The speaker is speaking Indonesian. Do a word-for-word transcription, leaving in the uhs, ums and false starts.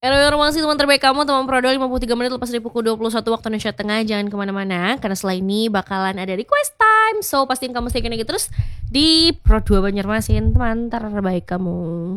Informasi teman terbaik kamu, teman Prodo lima puluh tiga menit lepas dari pukul dua puluh satu waktu Indonesia Tengah. Jangan kemana-mana, karena setelah ini bakalan ada request time. So, pastiin kamu stay lagi terus di Pro dua Banjarmasin, teman terbaik kamu.